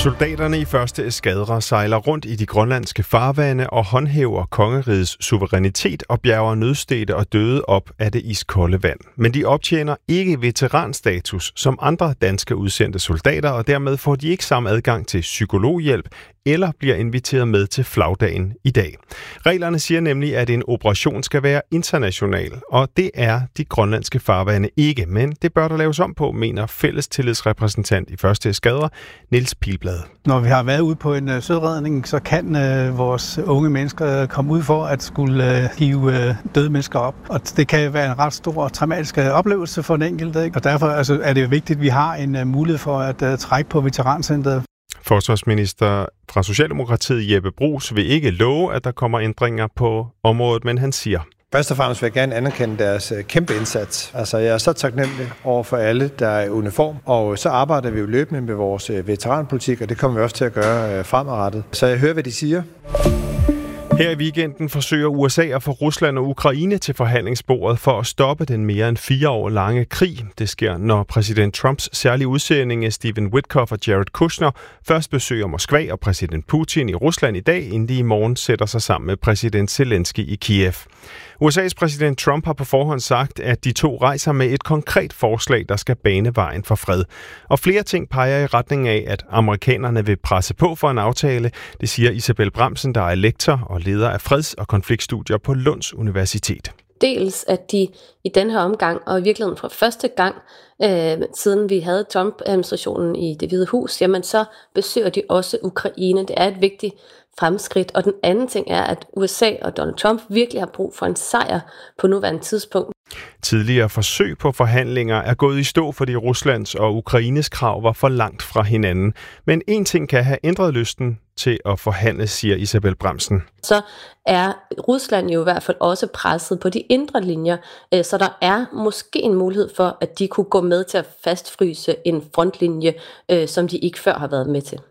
Soldaterne i første eskadre sejler rundt i de grønlandske farvande og håndhæver kongerigets suverænitet og bjerger nødstedte og døde op af det iskolde vand. Men de optjener ikke veteranstatus som andre danske udsendte soldater, og dermed får de ikke samme adgang til psykologhjælp eller bliver inviteret med til flagdagen i dag. Reglerne siger nemlig, at en operation skal være international, og det er de grønlandske farvande ikke, men det bør der laves om på, mener fælles tillidsrepræsentant i første eskadre, Niels Pilblad. Når vi har været ude på en søredning, så kan vores unge mennesker komme ud for at skulle hive døde mennesker op. Og det kan være en ret stor og traumatisk oplevelse for den enkelte, ikke? Og derfor er det vigtigt, at vi har en mulighed for at trække på veterancentret. Forsvarsminister fra Socialdemokratiet Jeppe Bruus vil ikke love, at der kommer ændringer på området, men han siger: Først og fremmest vil jeg gerne anerkende deres kæmpe indsats. Altså, jeg er så taknemmelig over for alle, der er i uniform, og så arbejder vi jo løbende med vores veteranpolitik, og det kommer vi også til at gøre fremadrettet. Så jeg hører, hvad de siger. Her i weekenden forsøger USA at få Rusland og Ukraine til forhandlingsbordet for at stoppe den mere end 4 år lange krig. Det sker, når præsident Trumps særlige udsendinge Stephen Witkoff og Jared Kushner først besøger Moskva og præsident Putin i Rusland i dag, inden de i morgen sætter sig sammen med præsident Zelensky i Kiev. USA's præsident Trump har på forhånd sagt, at de to rejser med et konkret forslag, der skal bane vejen for fred. Og flere ting peger i retning af, at amerikanerne vil presse på for en aftale. Det siger Isabel Bramsen, der er lektor og leder af freds- og konfliktstudier på Lunds Universitet. Dels at de i den her omgang, og i virkeligheden for første gang, siden vi havde Trump-administrationen i Det Hvide Hus, jamen så besøger de også Ukraine. Det er et vigtigt fremskridt. Og den anden ting er, at USA og Donald Trump virkelig har brug for en sejr på nuværende tidspunkt. Tidligere forsøg på forhandlinger er gået i stå, fordi Ruslands og Ukraines krav var for langt fra hinanden. Men en ting kan have ændret lysten til at forhandle, siger Isabel Bramsen. Så er Rusland jo i hvert fald også presset på de indre linjer, så der er måske en mulighed for, at de kunne gå med til at fastfryse en frontlinje, som de ikke før har været med til.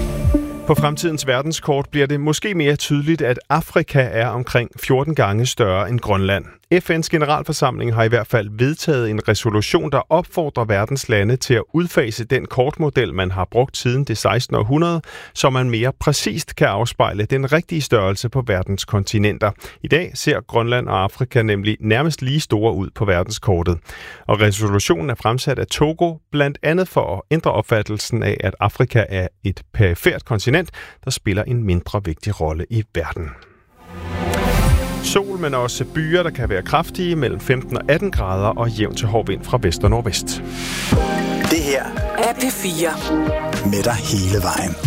På fremtidens verdenskort bliver det måske mere tydeligt, at Afrika er omkring 14 gange større end Grønland. FN's generalforsamling har i hvert fald vedtaget en resolution, der opfordrer verdens lande til at udfase den kortmodel, man har brugt siden det 16. århundrede, så man mere præcist kan afspejle den rigtige størrelse på verdens kontinenter. I dag ser Grønland og Afrika nemlig nærmest lige store ud på verdenskortet. Og resolutionen er fremsat af Togo, blandt andet for at ændre opfattelsen af, at Afrika er et perifert kontinent, der spiller en mindre vigtig rolle i verden. Sol, men også byer, der kan være kraftige, mellem 15 og 18 grader og jævn til hård vind fra vest og nordvest. Det her er P4 med dig hele vejen.